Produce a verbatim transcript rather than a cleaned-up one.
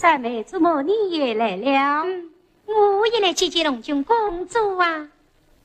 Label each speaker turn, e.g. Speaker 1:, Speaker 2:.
Speaker 1: 三妹，怎么你也来了？
Speaker 2: 嗯，我也来接见龙君公主啊。